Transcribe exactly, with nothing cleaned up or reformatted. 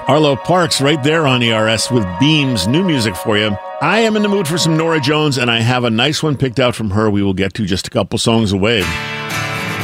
Arlo Parks right there on E R S with Beams, new music for you. I am in the mood for some Norah Jones, and I have a nice one picked out from her we will get to just a couple songs away.